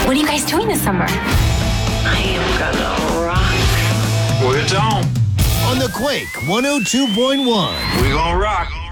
What are you guys doing this summer? I am gonna rock. We're on. On the Quake 102.1. We gonna rock.